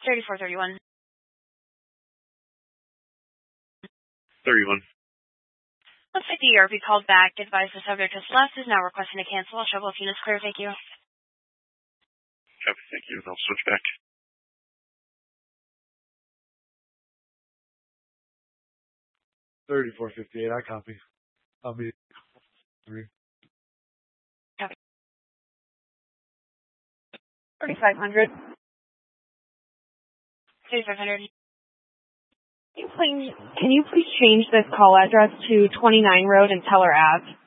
3431. 31. Looks like the ERP called back. Advised the subject has left. Is now requesting to cancel. I'll show both units clear. Thank you. Copy, thank you. I'll switch back. 3458. I copy. I'll be 3. Copy. 3500. 3500. Can you please change this call address to 29 Road and Teller Ave?